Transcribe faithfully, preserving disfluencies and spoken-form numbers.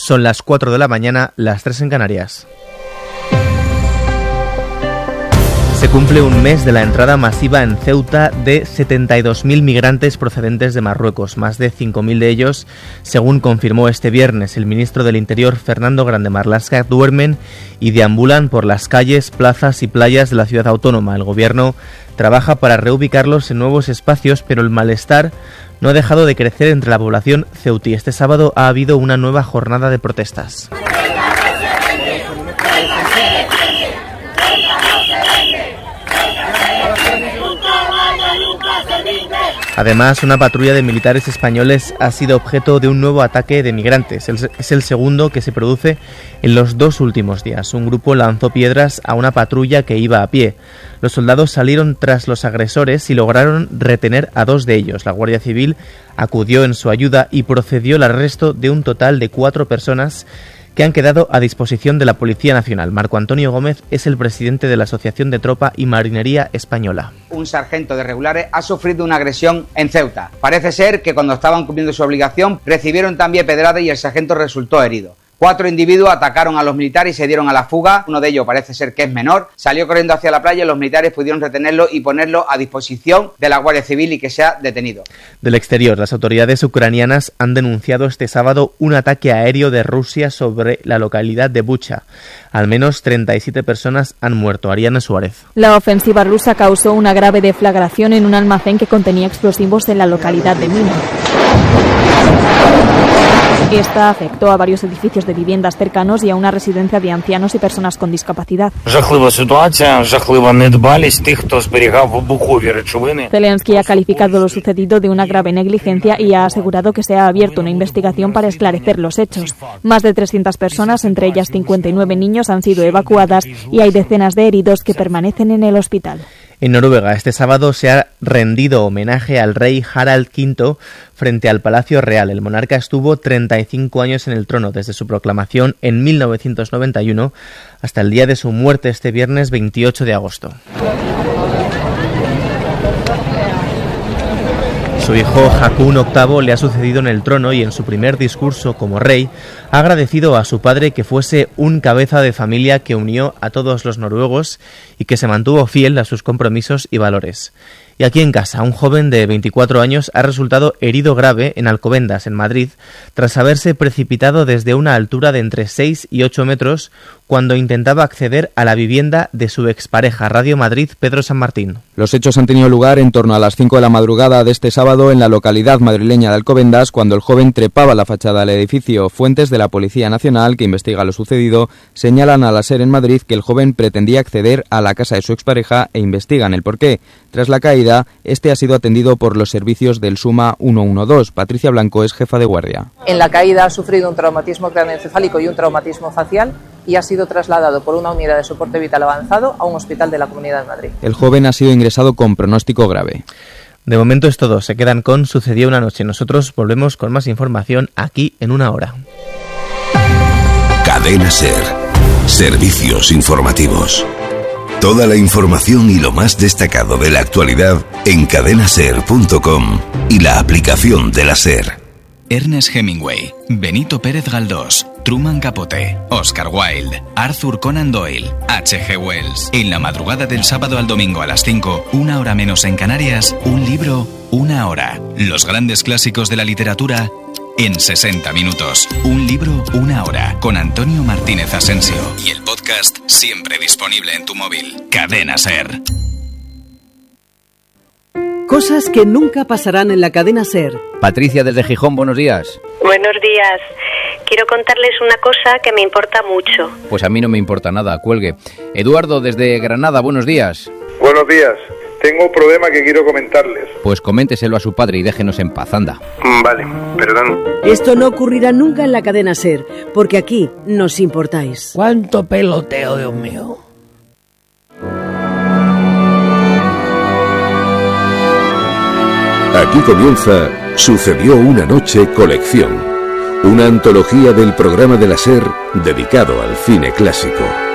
Son las cuatro de la mañana, las tres en Canarias. Se cumple un mes de la entrada masiva en Ceuta de setenta y dos mil migrantes procedentes de Marruecos, más de cinco mil de ellos, según confirmó este viernes el ministro del Interior, Fernando Grande Marlaska, duermen y deambulan por las calles, plazas y playas de la ciudad autónoma. El gobierno trabaja para reubicarlos en nuevos espacios, pero el malestar no ha dejado de crecer entre la población ceutí. Este sábado ha habido una nueva jornada de protestas. Además, una patrulla de militares españoles ha sido objeto de un nuevo ataque de migrantes. Es el segundo que se produce en los dos últimos días. Un grupo lanzó piedras a una patrulla que iba a pie. Los soldados salieron tras los agresores y lograron retener a dos de ellos. La Guardia Civil acudió en su ayuda y procedió al arresto de un total de cuatro personas que han quedado a disposición de la Policía Nacional. Marco Antonio Gómez es el presidente de la Asociación de Tropa y Marinería Española. Un sargento de regulares ha sufrido una agresión en Ceuta. Parece ser que cuando estaban cumpliendo su obligación recibieron también pedradas y el sargento resultó herido. Cuatro individuos atacaron a los militares y se dieron a la fuga. Uno de ellos parece ser que es menor. Salió corriendo hacia la playa y los militares pudieron retenerlo y ponerlo a disposición de la Guardia Civil y que sea detenido. Del exterior, las autoridades ucranianas han denunciado este sábado un ataque aéreo de Rusia sobre la localidad de Bucha. Al menos treinta y siete personas han muerto. Ariana Suárez. La ofensiva rusa causó una grave deflagración en un almacén que contenía explosivos en la localidad de Mina. Esta afectó a varios edificios de viviendas cercanos y a una residencia de ancianos y personas con discapacidad. Zelensky ha calificado lo sucedido de una grave negligencia y ha asegurado que se ha abierto una investigación para esclarecer los hechos. Más de trescientas personas, entre ellas cincuenta y nueve niños, han sido evacuadas y hay decenas de heridos que permanecen en el hospital. En Noruega, este sábado se ha rendido homenaje al rey Harald quinto frente al Palacio Real. El monarca estuvo treinta y cinco años en el trono, desde su proclamación en mil novecientos noventa y uno hasta el día de su muerte este viernes veintiocho de agosto. Su hijo Haakon octavo le ha sucedido en el trono y en su primer discurso como rey ha agradecido a su padre que fuese un cabeza de familia que unió a todos los noruegos y que se mantuvo fiel a sus compromisos y valores. Y aquí en casa, un joven de veinticuatro años ha resultado herido grave en Alcobendas, en Madrid, tras haberse precipitado desde una altura de entre seis y ocho metros cuando intentaba acceder a la vivienda de su expareja. Radio Madrid, Pedro San Martín. Los hechos han tenido lugar en torno a las cinco de la madrugada de este sábado en la localidad madrileña de Alcobendas, cuando el joven trepaba la fachada del edificio. Fuentes de la Policía Nacional, que investiga lo sucedido, señalan a la SER en Madrid que el joven pretendía acceder a la casa de su expareja e investigan el porqué. Tras la caída, este ha sido atendido por los servicios del SUMA ciento doce. Patricia Blanco es jefa de guardia. En la caída ha sufrido un traumatismo craneoencefálico y un traumatismo facial y ha sido trasladado por una unidad de soporte vital avanzado a un hospital de la Comunidad de Madrid. El joven ha sido ingresado con pronóstico grave. De momento es todo. Se quedan con Sucedió una noche. Nosotros volvemos con más información aquí en una hora. Cadena SER. Servicios informativos. Toda la información y lo más destacado de la actualidad en cadena ser punto com y la aplicación de la SER. Ernest Hemingway, Benito Pérez Galdós, Truman Capote, Oscar Wilde, Arthur Conan Doyle, H G Wells. En la madrugada del sábado al domingo a las cinco, una hora menos en Canarias, un libro, una hora. Los grandes clásicos de la literatura en sesenta minutos. Un libro, una hora. Con Antonio Martínez Asensio. Y el podcast siempre disponible en tu móvil. Cadena SER. Cosas que nunca pasarán en la cadena SER. Patricia desde Gijón, buenos días. Buenos días. Quiero contarles una cosa que me importa mucho. Pues a mí no me importa nada, cuelgue. Eduardo desde Granada, buenos días. Buenos días. Tengo un problema que quiero comentarles. Pues coménteselo a su padre y déjenos en paz, anda. Vale, perdón. Esto no ocurrirá nunca en la cadena SER, porque aquí nos importáis. ¡Cuánto peloteo, Dios mío! Aquí comienza Sucedió una noche colección, una antología del programa de la SER dedicado al cine clásico.